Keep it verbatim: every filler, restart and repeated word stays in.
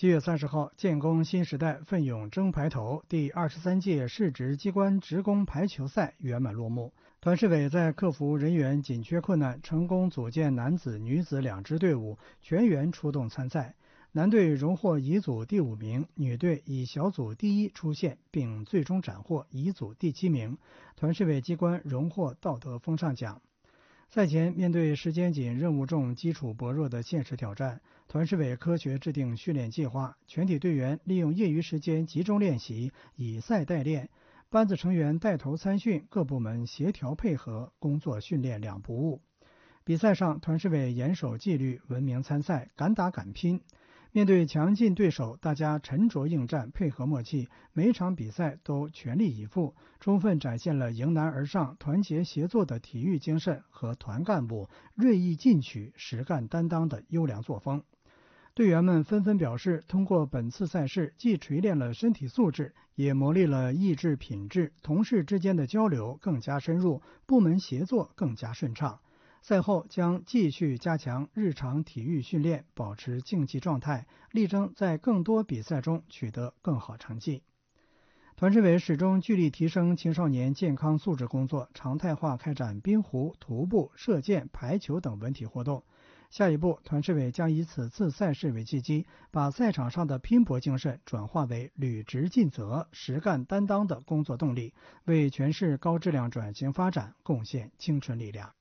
七月三十号，建工新时代奋勇争排头第二十三届市直机关职工排球赛圆满落幕。团市委在克服人员紧缺困难，成功组建男子、女子两支队伍，全员出动参赛。男队荣获乙组第五名，女队以小组第一出线，并最终斩获乙组第七名。团市委机关荣获道德风尚奖。赛前，面对时间紧、任务重、基础薄弱的现实挑战，团市委科学制定训练计划，全体队员利用业余时间集中练习，以赛代练。班子成员带头参训，各部门协调配合，工作训练两不误。比赛上，团市委严守纪律，文明参赛，敢打敢拼。面对强劲对手，大家沉着应战，配合默契，每一场比赛都全力以赴，充分展现了迎难而上、团结协作的体育精神和团干部锐意进取、实干担当的优良作风。队员们纷纷表示，通过本次赛事，既锤炼了身体素质，也磨砺了意志品质，同事之间的交流更加深入，部门协作更加顺畅。赛后将继续加强日常体育训练，保持竞技状态，力争在更多比赛中取得更好成绩。团市委始终聚力提升青少年健康素质工作，常态化开展冰壶、徒步、射箭、排球等文体活动。下一步，团市委将以此次赛事为契机，把赛场上的拼搏精神转化为履职尽责、实干担当的工作动力，为全市高质量转型发展贡献青春力量。